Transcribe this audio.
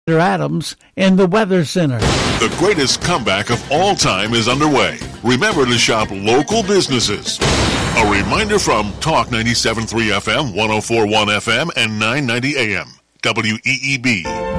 Adams in the Weather Center. The greatest comeback of all time is underway. Remember to shop local businesses. A reminder from Talk 97.3 FM, 104.1 FM, and 990 AM. WEEB.